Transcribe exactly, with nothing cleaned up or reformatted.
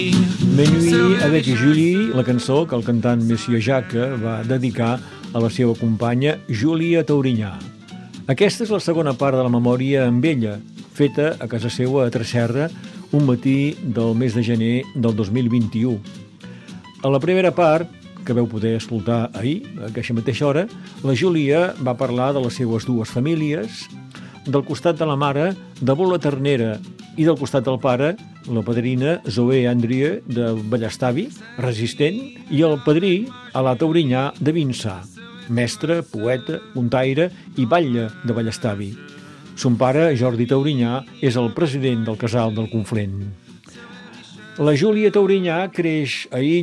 Menuí avec Julie, la cançó que el cantant Monsieur Jacques va dedicar a la seva companya Júlia Taurinyà. Aquesta és la segona part de la memòria amb ella, feta a casa seva a Tresserra un matí del mes de gener del dos mil vint-i-u. A la primera part, que veu poder escoltar ahir, a aquesta mateixa hora, la Júlia va parlar de les seues dues famílies, del costat de la mare, de Bola Ternera, i del costat del pare, la padrina Zoé Andrieu de Ballestavi, resistent, i el padrí, Alà Taurinyà de Vinçà, mestre, poeta, puntaire i batlle de Ballestavi. Son pare, Jordi Taurinyà, és el president del Casal del Conflent. La Júlia Taurinyà creix a